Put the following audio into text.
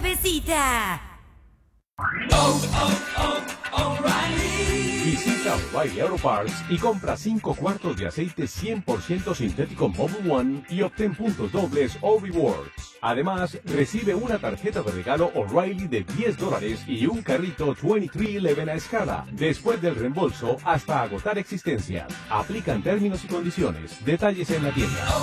cervecita. Visita O'Reilly Auto Parts y compra 5 cuartos de aceite 100% sintético Mobil One y obtén puntos dobles o rewards. Además, recibe una tarjeta de regalo O'Reilly de $10 y un carrito 2311 a escala, después del reembolso hasta agotar existencias. Aplican términos y condiciones. Detalles en la tienda.